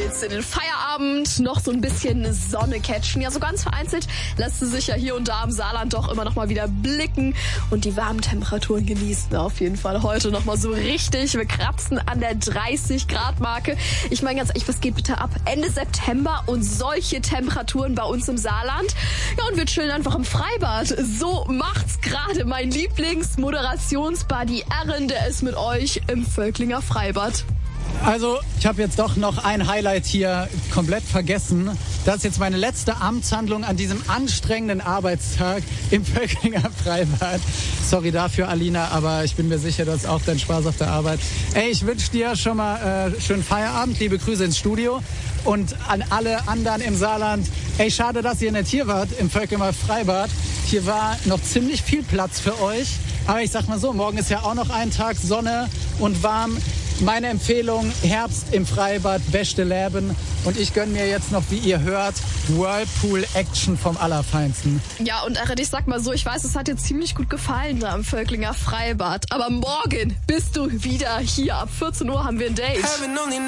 geht's in den Feierabend, noch so ein bisschen Sonne catchen. Ja, so ganz vereinzelt lässt sie sich ja hier und da im Saarland doch immer noch mal wieder blicken und die warmen Temperaturen genießen. Auf jeden Fall heute noch mal so richtig. Wir kratzen an der 30-Grad-Marke. Ich meine ganz ehrlich, was geht bitte ab? Ende September und solche Temperaturen bei uns im Saarland. Ja, und wir chillen einfach im Freibad. So macht's gerade mein Lieblingsmoderationsbuddy Erin, der ist mit euch im Völklinger Freibad. Also, ich habe jetzt doch noch ein Highlight hier komplett vergessen. Das ist jetzt meine letzte Amtshandlung an diesem anstrengenden Arbeitstag im Völklinger Freibad. Sorry dafür, Alina, aber ich bin mir sicher, du hast auch deinen Spaß auf der Arbeit. Ey, ich wünsche dir schon mal schönen Feierabend. Liebe Grüße ins Studio. Und an alle anderen im Saarland, ey, schade, dass ihr nicht hier wart im Völklinger Freibad. Hier war noch ziemlich viel Platz für euch. Aber ich sag mal so, morgen ist ja auch noch ein Tag Sonne und warm. Meine Empfehlung, Herbst im Freibad, beste Leben. Und ich gönne mir jetzt noch, wie ihr hört, Whirlpool Action vom Allerfeinsten. Ja, und Erin, ich sag mal so, ich weiß, es hat dir ziemlich gut gefallen da im Völklinger Freibad. Aber morgen bist du wieder hier. Ab 14 Uhr haben wir ein Date.